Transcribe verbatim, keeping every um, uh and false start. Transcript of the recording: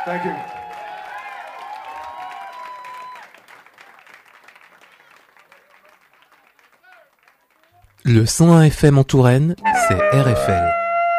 Thank you. Le cent un F M en Touraine, c'est R F L.